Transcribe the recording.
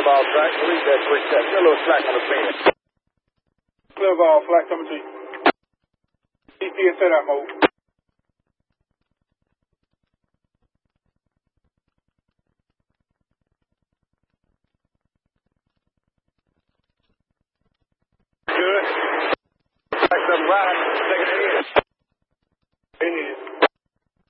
Clear ball track. Release that quick test. Get a little slack on the fence. Clear ball, flat coming to you. GPS set out mode. Good. Back to the right. Take it in.